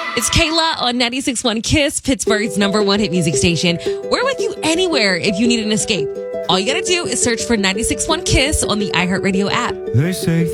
It's Kayla on 96.1 KISS, Pittsburgh's #1 hit music station. We're with you anywhere if you need an escape. All you gotta do is search for 96.1 KISS on the iHeartRadio app. They say